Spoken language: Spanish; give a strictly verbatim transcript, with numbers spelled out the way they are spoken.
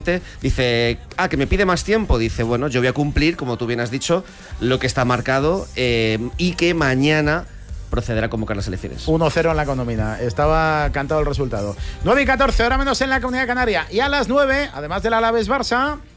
Dice, ah, que me pide más tiempo. Dice, bueno, yo voy a cumplir, como tú bien has dicho, lo que está marcado eh, y que mañana procederá a convocar las elecciones. uno cero en la condomina. Estaba cantado el resultado. nueve y catorce, hora menos en la Comunidad Canaria. Y a las nueve, además del Alavés Barça...